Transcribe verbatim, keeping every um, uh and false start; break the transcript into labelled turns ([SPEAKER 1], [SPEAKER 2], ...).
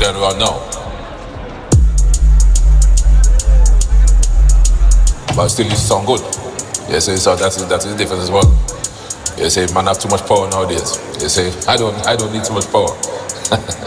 [SPEAKER 1] going around now. But still, it sound good. You see, so that's that's the difference as well. You say, man have too much power nowadays. You say, I don't, I don't need too much power.